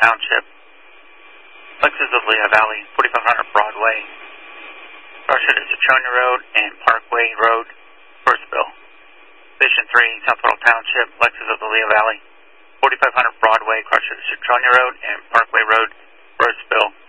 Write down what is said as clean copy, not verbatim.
Township, Lexus of Lehigh Valley, 4500 Broadway, Russian is Citronia Road and Parkway Road, Burnsville. Station 3, South Portal Township, Lexus of the Lehigh Valley, 4500 Broadway, Crusher, Citronia Road and Parkway Road, Burnsville.